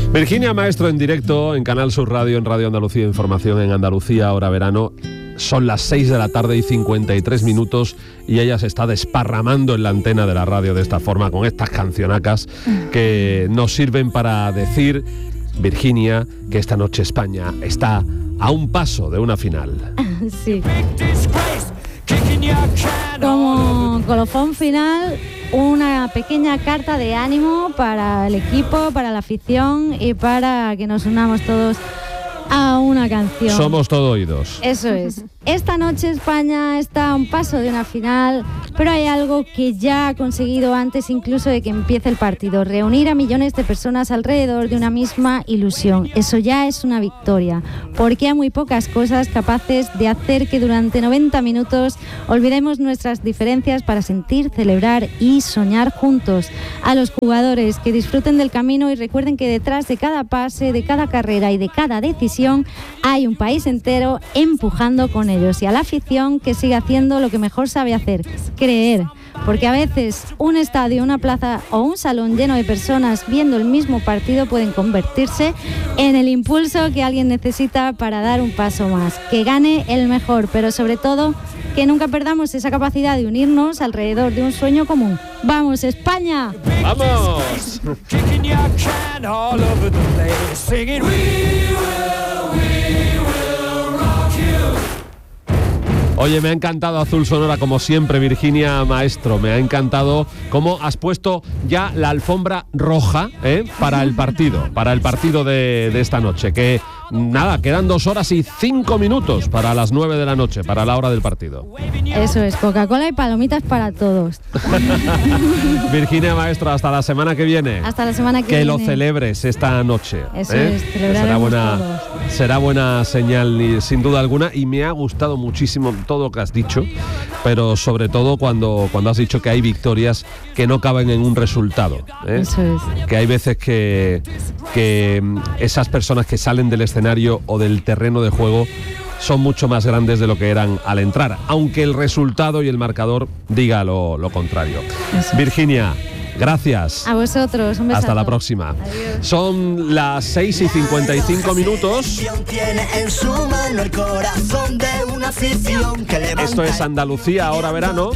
Virginia Maestro en directo en Canal Sur Radio, en Radio Andalucía Información, en Andalucía, hora verano. Son las 6 de la tarde y 53 minutos y ella se está desparramando en la antena de la radio de esta forma, con estas cancionacas que nos sirven para decir, Virginia, que esta noche España está a un paso de una final. Sí. Como colofón final, una pequeña carta de ánimo para el equipo, para la afición y para que nos unamos todos a una canción. Somos todo oídos. Eso es. Esta noche España está a un paso de una final, pero hay algo que ya ha conseguido antes incluso de que empiece el partido: reunir a millones de personas alrededor de una misma ilusión. Eso ya es una victoria, porque hay muy pocas cosas capaces de hacer que durante 90 minutos olvidemos nuestras diferencias para sentir, celebrar y soñar juntos. A los jugadores, que disfruten del camino y recuerden que detrás de cada pase, de cada carrera y de cada decisión hay un país entero empujando con ellos, y a la afición, que sigue haciendo lo que mejor sabe hacer: creer, porque a veces un estadio, una plaza o un salón lleno de personas viendo el mismo partido pueden convertirse en el impulso que alguien necesita para dar un paso más. Que gane el mejor, pero sobre todo que nunca perdamos esa capacidad de unirnos alrededor de un sueño común. ¡Vamos, España! ¡Vamos! Oye, me ha encantado Azul Sonora como siempre, Virginia Maestro. Me ha encantado cómo has puesto ya la alfombra roja para el partido de esta noche. Que nada, quedan 2 horas y 5 minutos para las 9 de la noche, para la hora del partido. Eso es, Coca-Cola y palomitas para todos. Virginia Maestro, hasta la semana que viene. Hasta la semana que viene. Que lo celebres esta noche. Eso es, celebraremos todos. Será buena señal, sin duda alguna, y me ha gustado muchísimo todo lo que has dicho, pero sobre todo cuando has dicho que hay victorias que no caben en un resultado. Eso es. Que hay veces que esas personas que salen del escenario o del terreno de juego son mucho más grandes de lo que eran al entrar, aunque el resultado y el marcador diga lo contrario. Eso. Virginia, gracias. A vosotros, un besazo. Hasta la próxima. Adiós. Son las 6 y 55 minutos. Esto es Andalucía, ahora verano.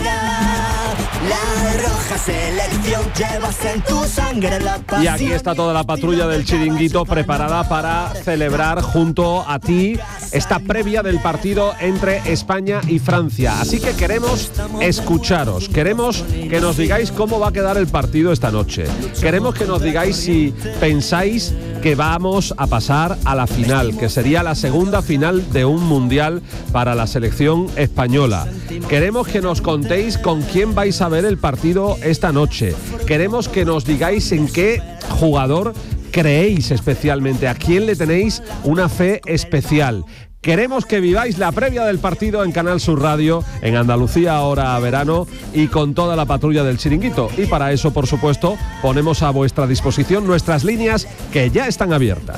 La roja selección llevas en tu sangre la pasión. Y aquí está toda la patrulla del Chiringuito preparada para celebrar junto a ti esta previa del partido entre España y Francia. Así que queremos escucharos, queremos que nos digáis cómo va a quedar el partido esta noche. Queremos que nos digáis si pensáis que vamos a pasar a la final, que sería la segunda final de un mundial para la selección española. Queremos que nos contéis con quién vais a ver el partido esta noche. Queremos que nos digáis en qué jugador creéis especialmente, a quién le tenéis una fe especial. Queremos que viváis la previa del partido en Canal Sur Radio, en Andalucía ahora verano, y con toda la patrulla del Chiringuito. Y para eso, por supuesto, ponemos a vuestra disposición nuestras líneas que ya están abiertas.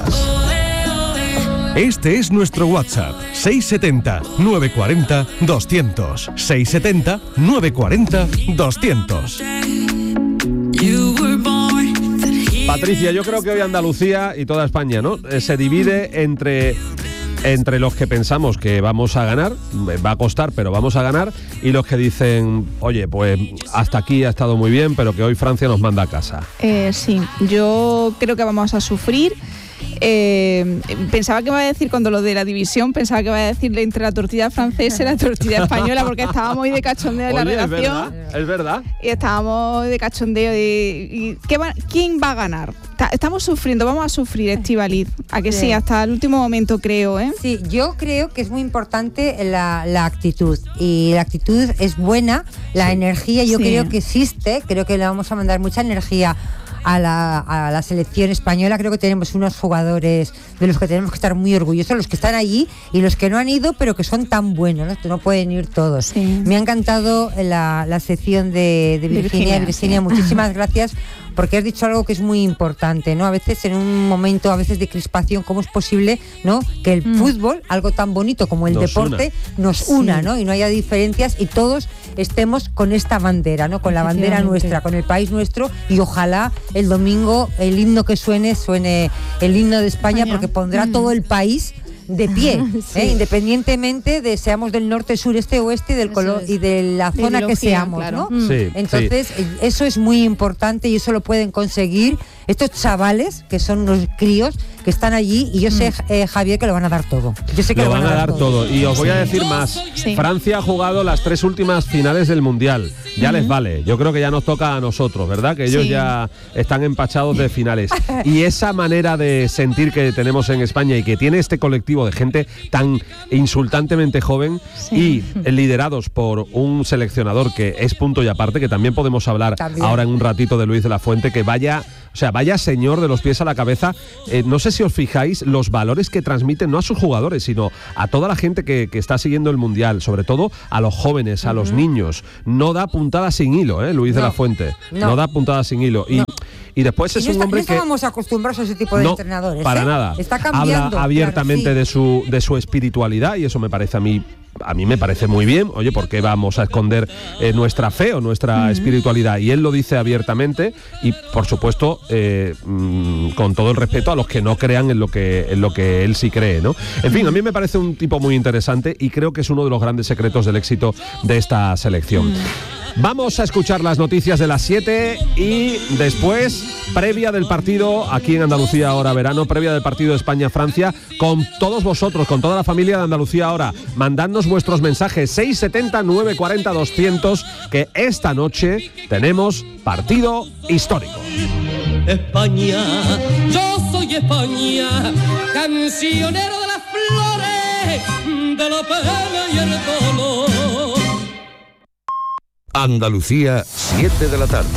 Este es nuestro WhatsApp: 670 940 200. 670 940 200. Patricia, yo creo que hoy Andalucía y toda España, ¿no?, se divide entre los que pensamos que vamos a ganar, va a costar, pero vamos a ganar, y los que dicen, oye, pues hasta aquí ha estado muy bien, pero que hoy Francia nos manda a casa. Sí, yo creo que vamos a sufrir. Pensaba que iba a decir, cuando lo de la división, pensaba que iba a decirle entre la tortilla francesa y la tortilla española, porque estábamos muy de cachondeo de la redacción. Es verdad. Y estábamos de cachondeo de ¿quién va a ganar? Estamos sufriendo, vamos a sufrir, Estíbaliz. ¿A que sí? Hasta el último momento, creo, ¿eh? Sí, yo creo que es muy importante la actitud. Y la actitud es buena, la energía yo creo que existe, creo que le vamos a mandar mucha energía a la selección española. Creo que tenemos unos jugadores de los que tenemos que estar muy orgullosos, los que están allí y los que no han ido, pero que son tan buenos, ¿no? Que no pueden ir todos. Sí. Me ha encantado la sección de Virginia. Virginia, muchísimas gracias, porque has dicho algo que es muy importante, ¿no? A veces en un momento de crispación, ¿cómo es posible, ¿no?, que el fútbol, algo tan bonito como el deporte, nos una, ¿no? Y no haya diferencias y todos estemos con esta bandera, ¿no? Con la bandera nuestra, con el país nuestro, y ojalá el domingo el himno que suene el himno de España, porque pondrá todo el país de pie, independientemente de seamos del norte, sur, este, oeste y del color y de la zona que seamos, claro, ¿no? Sí, entonces eso es muy importante y eso lo pueden conseguir estos chavales que son los críos que están allí, y yo sé, Javier, que lo van a dar todo. Yo sé que lo van a dar todo. Y os voy a decir más. Sí. Francia ha jugado las 3 últimas finales del Mundial. Ya les vale. Yo creo que ya nos toca a nosotros, ¿verdad? Que ellos ya están empachados de finales. Y esa manera de sentir que tenemos en España y que tiene este colectivo de gente tan insultantemente joven y liderados por un seleccionador que es punto y aparte, que también podemos hablar ahora en un ratito de Luis de la Fuente, que vaya señor de los pies a la cabeza. No sé si os fijáis los valores que transmiten, no a sus jugadores, sino a toda la gente que está siguiendo el Mundial, sobre todo a los jóvenes, a los niños. No da puntada sin hilo, Luis de la Fuente. No da puntada sin hilo. Y después es un hombre que... No estamos acostumbrados a ese tipo de entrenadores. Para nada. Está cambiando. Habla abiertamente de su espiritualidad, y eso me parece a mí me parece muy bien. Oye, ¿por qué vamos a esconder nuestra fe o nuestra espiritualidad? Y él lo dice abiertamente y, por supuesto, con todo el respeto a los que no crean en lo que él sí cree, ¿no? En fin, a mí me parece un tipo muy interesante y creo que es uno de los grandes secretos del éxito de esta selección. Vamos a escuchar las noticias de las 7 y después, previa del partido aquí en Andalucía Ahora Verano, previa del partido de España-Francia, con todos vosotros, con toda la familia de Andalucía Ahora. Mandadnos vuestros mensajes 670 940 200, que esta noche tenemos partido histórico. España, yo soy España, cancionero de las flores, de la pena y el dolor. Andalucía, 7 de la tarde.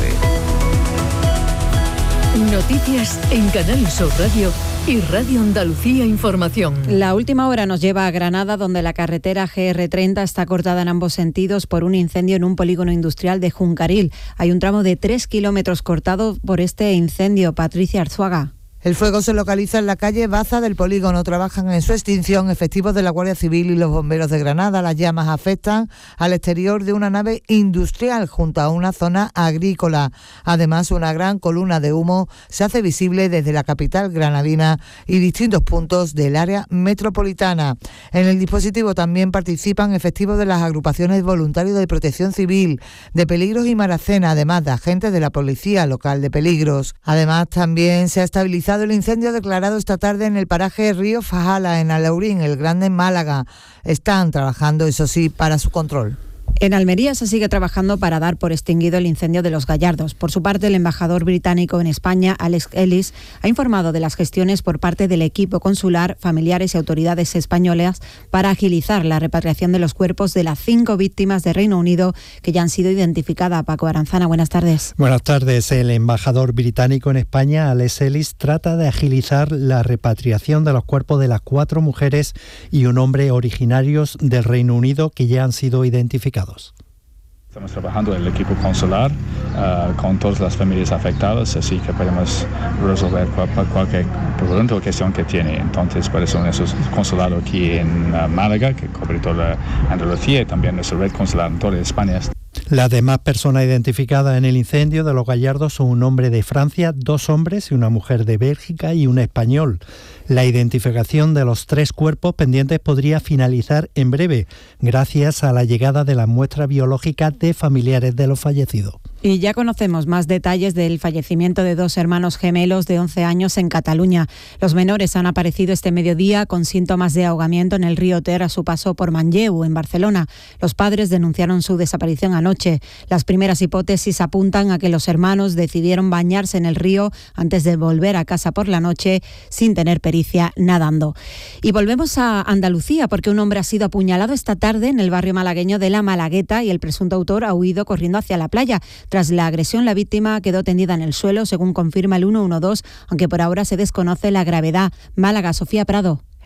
Noticias en Canal Sur Radio y Radio Andalucía Información. La última hora nos lleva a Granada, donde la carretera GR30 está cortada en ambos sentidos por un incendio en un polígono industrial de Juncaril. Hay un tramo de 3 kilómetros cortado por este incendio. Patricia Arzuaga. El fuego se localiza en la calle Baza del polígono. Trabajan en su extinción efectivos de la Guardia Civil y los bomberos de Granada. Las llamas afectan al exterior de una nave industrial junto a una zona agrícola. Además, una gran columna de humo se hace visible desde la capital granadina y distintos puntos del área metropolitana. En el dispositivo también participan efectivos de las agrupaciones voluntarios de protección civil, de Peligros y Maracena, además de agentes de la Policía Local de Peligros. Además, también se ha estabilizado el incendio declarado esta tarde en el paraje Río Fajala, en Alaurín, el Grande, en Málaga. Están trabajando, eso sí, para su control. En Almería se sigue trabajando para dar por extinguido el incendio de Los Gallardos. Por su parte, el embajador británico en España, Alex Ellis, ha informado de las gestiones por parte del equipo consular, familiares y autoridades españolas para agilizar la repatriación de los cuerpos de las 5 víctimas de Reino Unido que ya han sido identificadas. Paco Aranzana, buenas tardes. Buenas tardes. El embajador británico en España, Alex Ellis, trata de agilizar la repatriación de los cuerpos de las 4 mujeres y un hombre originarios del Reino Unido que ya han sido identificados. Estamos trabajando en el equipo consular con todas las familias afectadas, así que podemos resolver cualquier pregunta o cuestión que tiene. Entonces, por eso nuestro consulado aquí en Málaga, que cubre toda Andalucía, y también nuestra red consular en toda España. Las demás personas identificadas en el incendio de Los Gallardos son un hombre de Francia, 2 hombres y una mujer de Bélgica y un español. La identificación de los 3 cuerpos pendientes podría finalizar en breve, gracias a la llegada de las muestras biológicas de familiares de los fallecidos. Y ya conocemos más detalles del fallecimiento de 2 hermanos gemelos de 11 años en Cataluña. Los menores han aparecido este mediodía con síntomas de ahogamiento en el río Ter a su paso por Manlleu, en Barcelona. Los padres denunciaron su desaparición anoche. Las primeras hipótesis apuntan a que los hermanos decidieron bañarse en el río antes de volver a casa por la noche sin tener pericia nadando. Y volvemos a Andalucía, porque un hombre ha sido apuñalado esta tarde en el barrio malagueño de La Malagueta y el presunto autor ha huido corriendo hacia la playa. Tras la agresión, la víctima quedó tendida en el suelo, según confirma el 112, aunque por ahora se desconoce la gravedad. Málaga, Sofía Prado.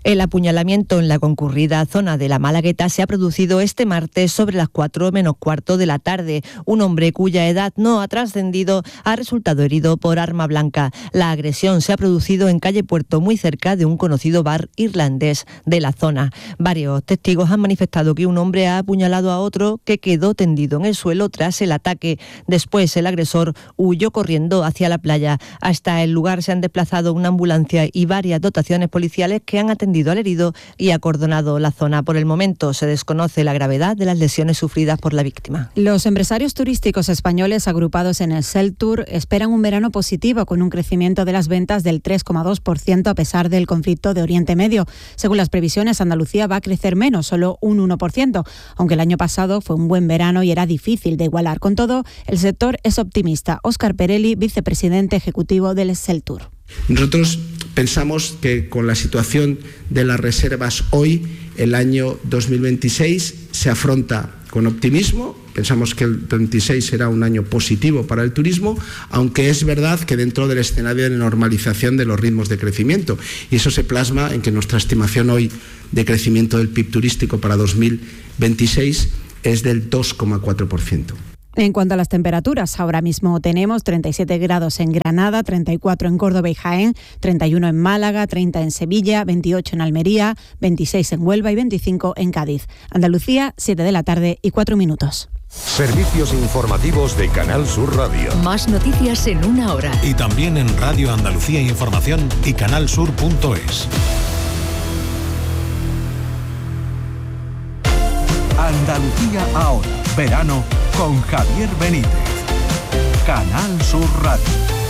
El apuñalamiento en la concurrida zona de la Malagueta se ha producido este martes sobre las 4 menos cuarto de la tarde. Un hombre cuya edad no ha trascendido ha resultado herido por arma blanca. La agresión se ha producido en calle Puerto, muy cerca de un conocido bar irlandés de la zona. Varios testigos han manifestado que un hombre ha apuñalado a otro que quedó tendido en el suelo tras el ataque. Después el agresor huyó corriendo hacia la playa. Hasta el lugar se han desplazado una ambulancia y varias dotaciones policiales que han atendido al herido y acordonado la zona. Por el momento se desconoce la gravedad de las lesiones sufridas por la víctima. Los empresarios turísticos españoles agrupados en el Seltour esperan un verano positivo con un crecimiento de las ventas del 3,2% a pesar del conflicto de Oriente Medio. Según las previsiones, Andalucía va a crecer menos, solo un 1%, aunque el año pasado fue un buen verano y era difícil de igualar. Con todo, el sector es optimista. Óscar Perelli, vicepresidente ejecutivo del Seltour. Nosotros pensamos que con la situación de las reservas hoy, el año 2026 se afronta con optimismo. Pensamos que el 26 será un año positivo para el turismo, aunque es verdad que dentro del escenario de normalización de los ritmos de crecimiento. Y eso se plasma en que nuestra estimación hoy de crecimiento del PIB turístico para 2026 es del 2,4%. En cuanto a las temperaturas, ahora mismo tenemos 37 grados en Granada, 34 en Córdoba y Jaén, 31 en Málaga, 30 en Sevilla, 28 en Almería, 26 en Huelva y 25 en Cádiz. Andalucía, 7 de la tarde y 4 minutos. Servicios informativos de Canal Sur Radio. Más noticias en una hora. Y también en Radio Andalucía Información y canalsur.es. Andalucía ahora. Verano con Javier Benítez. Canal Sur Radio.